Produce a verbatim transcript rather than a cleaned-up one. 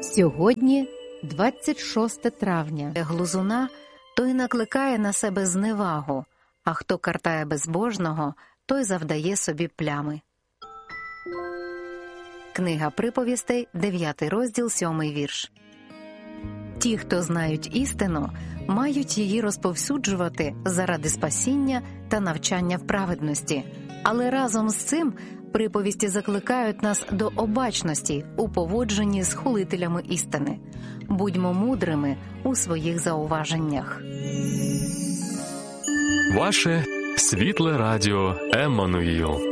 Сьогодні двадцять шосте травня. Глузуна, той накликає на себе зневагу, а хто картає безбожного, той завдає собі плями. Книга приповістей, дев'ятий розділ, сьомий вірш. Ті, хто знають істину, мають її розповсюджувати заради спасіння та навчання в праведності. Але разом з цим приповісті закликають нас до обачності у поводженні з хулителями істини. Будьмо мудрими у своїх зауваженнях. Ваше світле радіо Еммануїл.